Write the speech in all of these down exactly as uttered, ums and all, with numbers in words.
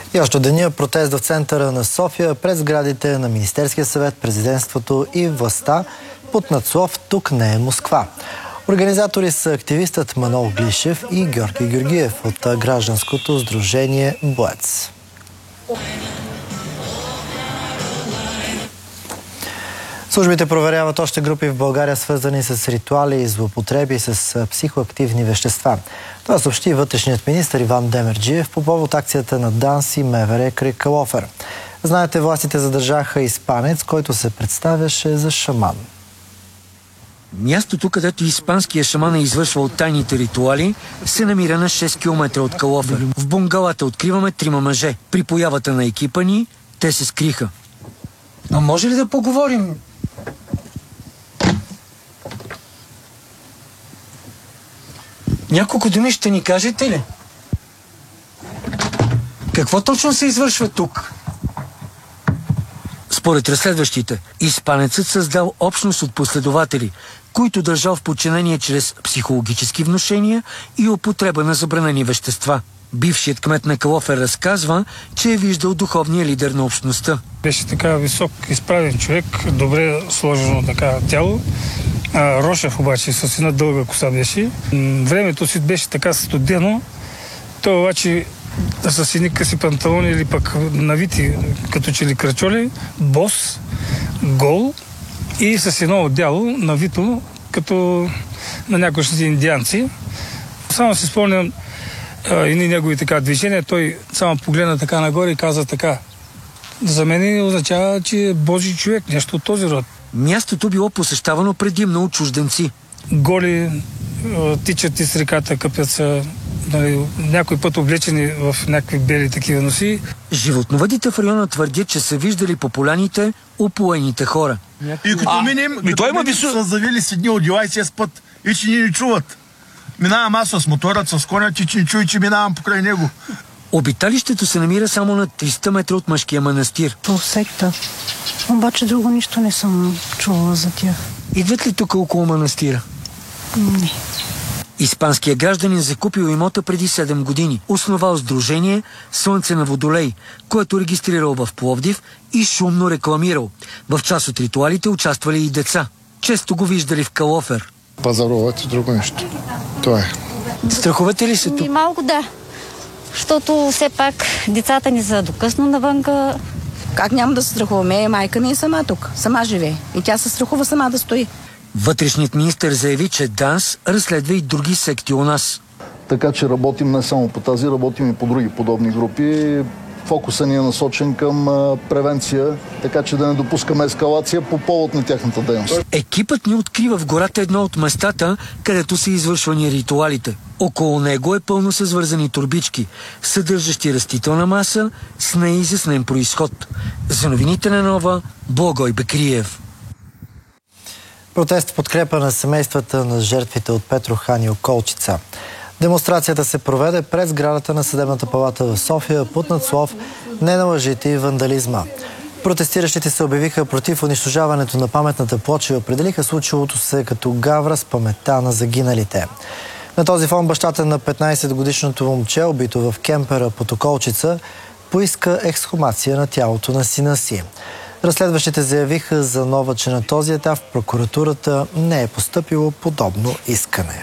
И още деня протест в центъра на София пред сградите на Министерския съвет, президентството и властта под надслов "Тук не е Москва". Организатори са активистът Манол Глишев и Георги Георгиев от гражданското сдружение "Боец". Службите проверяват още групи в България, свързани с ритуали и злоупотреби с психоактивни вещества. Това съобщи вътрешният министър Иван Демерджиев по повод акцията на ДАНС и МВР край Калофер. Знаете, властите задържаха испанец, който се представяше за шаман. Мястото, където испанския шаман е извършвал тайните ритуали, се намира на шест километра от Калофер. В бунгалата откриваме трима мъже. При появата на екипа ни, те се скриха. А може ли да поговорим? Няколко думи ще ни кажете ли? Какво точно се извършва тук? Според разследващите, испанецът създал общност от последователи, които държал в подчинение чрез психологически внушения и употреба на забранени вещества. Бившият кмет на Калофер разказва, че е виждал духовния лидер на общността. Беше така висок, изправен човек, добре сложено така тяло. А, Рошев обаче с една дълга коса беше. Времето си беше така студено. Той обаче с едни къси панталони или пък навити, като че ли крачоли, бос, гол и с едно отдяло навито, като на някои индианци. Само си спомням едни негови така движения. Той само погледна така нагоре и каза така: за мен означава, че е Божий човек, нещо от този род. Мястото било посещавано предимно от чужденци. Голи тичат из реката, къпят се, нали, някой път облечени в някакви бели такива носи. Животновъдите в района твърдят, че са виждали по поляните упоените хора. И като а, минем, ми като минем вису... са завили с едни одила и се спът и че ни не чуват. Минавам аз с моторът, с коня, че не чуй, че минавам покрай него. Обиталището се намира само на триста метра от мъжкия манастир. По секта. Обаче друго нищо не съм чувала за тях. Идват ли тук около манастира? Не. Испанският гражданин закупил имота преди седем години. Основал сдружение "Слънце на Водолей", което регистрирал в Пловдив и шумно рекламирал. В част от ритуалите участвали и деца. Често го виждали в Калофер. Пазаруват друго нещо. Това е. Страхувате ли се тук? Малко да. Защото все пак децата ни са докъсно навънка. Как няма да се страхуваме? Майка ми е сама тук. Сама живее. И тя се страхува сама да стои. Вътрешният министър заяви, че ДАНС разследва и други секти у нас. Така че работим не само по тази, работим и по други подобни групи. Фокусът ни е насочен към а, превенция, така че да не допускаме ескалация по повод на тяхната дейност. Екипът ни открива в гората едно от местата, където са извършвани ритуалите. Около него е пълно с вързани турбички, съдържащи растителна маса с неизяснен произход. За новините на Нова, Благой Бекриев. Протест в подкрепа на семействата на жертвите от Петрохан и околчица. Демонстрацията се проведе пред сградата на Съдебната палата в София под надслов "Не на лъжите и вандализма". Протестиращите се обявиха против унищожаването на паметната плоча и определиха случилото се като гавра с паметта на загиналите. На този фон бащата на петнайсетгодишното момче, убито в кемпера под Околчица, поиска ексхумация на тялото на сина си. Разследващите заявиха за нова, че на този етап в прокуратурата не е постъпило подобно искане.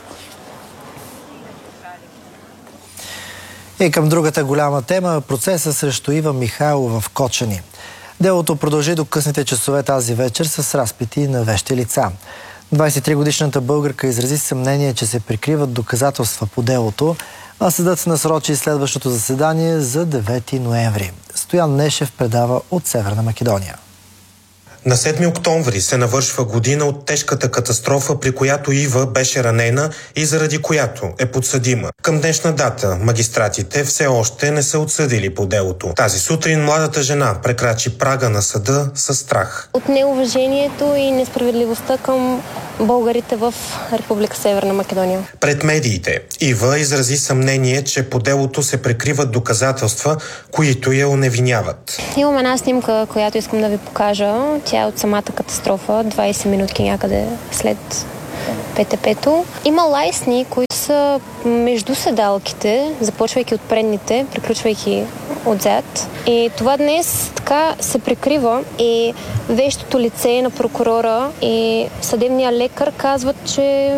И към другата голяма тема – процеса срещу Ива Михайлова в Кочани. Делото продължи до късните часове тази вечер с разпити на вещи лица. двайсет и тригодишната българка изрази съмнение, че се прикриват доказателства по делото, а съдът насрочи следващото заседание за девети ноември. Стоян Нешев предава от Северна Македония. На седми октомври се навършва година от тежката катастрофа, при която Ива беше ранена и заради която е подсъдима. Към днешна дата магистратите все още не са отсъдили по делото. Тази сутрин младата жена прекрачи прага на съда със страх. От неуважението и несправедливостта към българите в Република Северна Македония. Пред медиите Ива изрази съмнение, че по делото се прикриват доказателства, които я оневиняват. Имам една снимка, която искам да ви покажа. Тя е от самата катастрофа, двайсет минутки някъде след ПТП-то. Има лайсни, които са между седалките, започвайки от предните, приключвайки отзад. И това днес така се прикрива и вещото лице на прокурора и съдебния лекар казват, че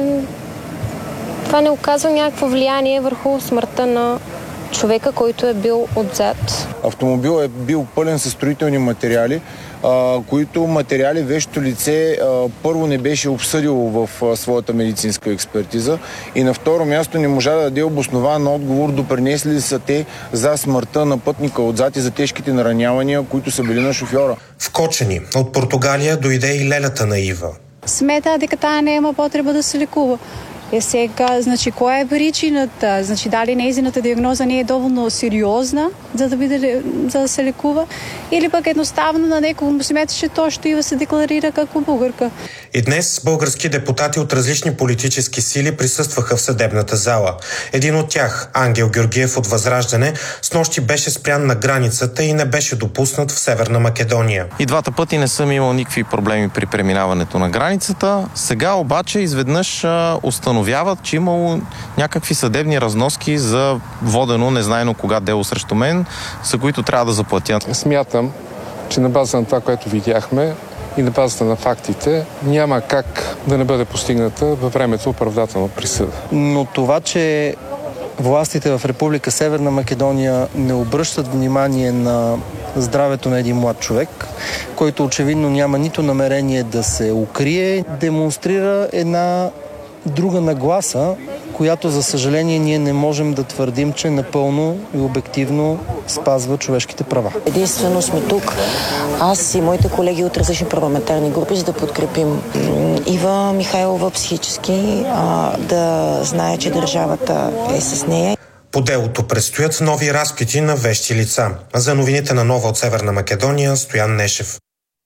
това не оказва някакво влияние върху смъртта на човека, който е бил отзад. Автомобил е бил пълен със строителни материали, а, които материали вещото лице а, първо не беше обсъдило в а, своята медицинска експертиза и на второ място не можа да даде обоснован отговор допринесли ли са те за смъртта на пътника отзад и за тежките наранявания, които са били на шофьора. В Кочани от Португалия дойде и лелята на Ива. Смета дека тая няма потреба да се лекува. Е сега, значи, коя е причината? Значи, дали нейзината диагноза не е доволно сериозна, за да, биде, за да се лекува? Или пък едноставно на некого му смята, че то ще Ива се декларира като българка? И днес български депутати от различни политически сили присъстваха в съдебната зала. Един от тях, Ангел Георгиев от Възраждане, снощи беше спрян на границата и не беше допуснат в Северна Македония. И двата пъти не съм имал никакви проблеми при преминаването на границата. Сега обаче изведнъж установяват, че имало някакви съдебни разноски за водено незнайно кога дело срещу мен, за които трябва да заплатя. Смятам, че на база на това, което видяхме и на базата на фактите, няма как да не бъде постигната във времето оправдателна присъда. Но това, че властите в Република Северна Македония не обръщат внимание на здравето на един млад човек, който очевидно няма нито намерение да се укрие, демонстрира една друга нагласа, която, за съжаление, ние не можем да твърдим, че напълно и обективно спазва човешките права. Единствено сме тук, аз и моите колеги от различни парламентарни групи, за да подкрепим Ива Михайлова психически, да знае, че държавата е с нея. По делото предстоят нови разпити на вещи лица. За новините на Нова от Северна Македония, Стоян Нешев.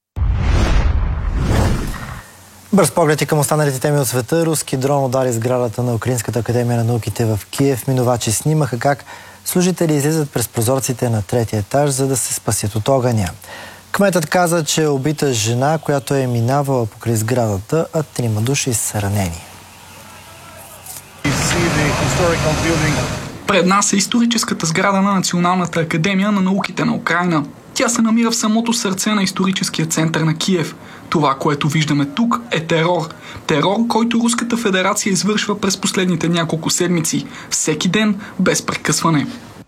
Бърз поглед и към останалите теми от света. Руски дрон удари сградата на Украинската академия на науките в Киев. Минувачи снимаха как служители излизат през прозорците на третия етаж, за да се спасят от огъня. Кметът каза, че е убита жена, която е минавала покрай сградата, а трима души са ранени. Пред нас е историческата сграда на Националната академия на науките на Украйна. Тя се намира в самото сърце на историческия център на Киев. Това, което виждаме тук, е терор. Терор, който Руската федерация извършва през последните няколко седмици. Всеки ден, без прекъсване.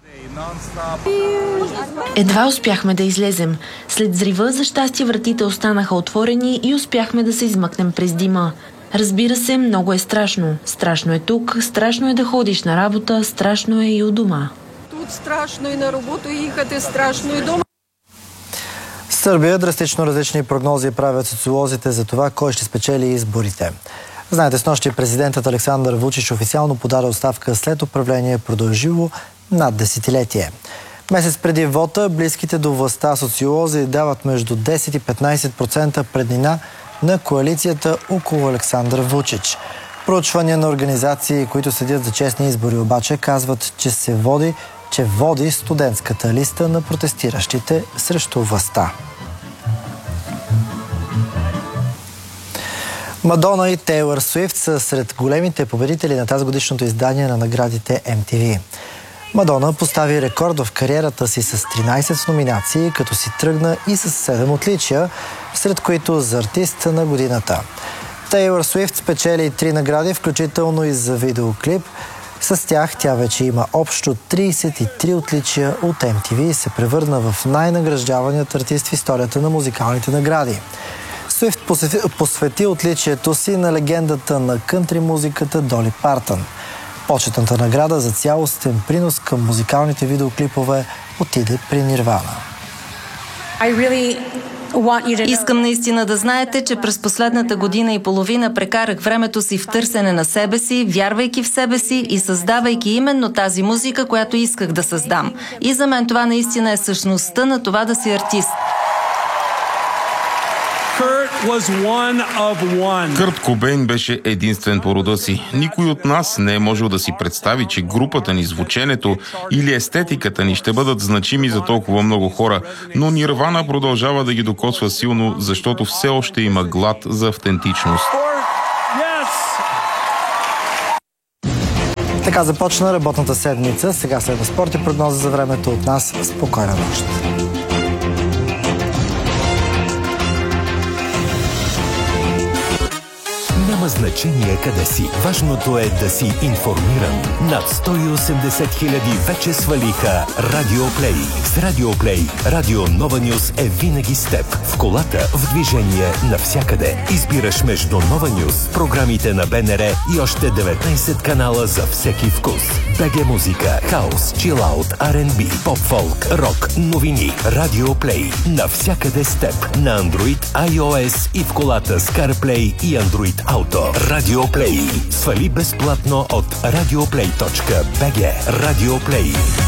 Едва успяхме да излезем. След взрива, за щастие, вратите останаха отворени и успяхме да се измъкнем през дима. Разбира се, много е страшно. Страшно е тук, страшно е да ходиш на работа, страшно е и у дома. Тут страшно и на работа їхати, страшно и дома. В Сърбия драстично различни прогнози правят социолозите за това кой ще спечели изборите. Знаете, снощи президентът Александър Вучич официално подаде оставка след управление, продължило над десетилетие. Месец преди вота, близките до властта социолози дават между десет и петнайсет процента преднина на коалицията около Александър Вучич. Проучвания на организации, които следят за честни избори, обаче казват, че се води, че води студентската листа на протестиращите срещу властта. Мадона и Тейлър Суифт са сред големите победители на тази годишното издание на наградите Ем Ти Ви. Мадона постави рекорд в кариерата си с тринайсет номинации, като си тръгна и с седем отличия, сред които за артист на годината. Тейлър Суифт спечели три награди, включително и за видеоклип. С тях тя вече има общо трийсет и три отличия от Ем Ти Ви и се превърна в най-награждаваният артист в историята на музикалните награди. Суифт посвети отличието си на легендата на кънтри музиката Доли Партън. Почетната награда за цялостен принос към музикалните видеоклипове отиде при Нирвана. Искам наистина да знаете, че през последната година и половина прекарах времето си в търсене на себе си, вярвайки в себе си и създавайки именно тази музика, която исках да създам. И за мен това наистина е същността на това да си артист. Кърт Кобейн беше единствен по рода си. Никой от нас не е можел да си представи, че групата ни, звученето или естетиката ни ще бъдат значими за толкова много хора, но Нирвана продължава да ги докосва силно, защото все още има глад за автентичност. Така започна работната седмица. Сега следва спорт и прогноза за времето от нас. Спокойна нощ. Няма значение къде си. Важното е да си информиран. Над сто и осемдесет хиляди вече свалиха Радио Плей. С Радио Плей Радио Нова Нюз е винаги с теб. В колата, в движение, навсякъде. Избираш между Нова Нюз, програмите на БНР и още деветнайсет канала за всеки вкус. БГ музика, хаус, чилаут, Ар енд Би, поп-фолк, рок, новини. Радио Плей. Навсякъде с теб. На Android, iOS и в колата с CarPlay и Android Auto. Радио Плей. Свали безплатно от радиоплей точка би джи. Радио Плей.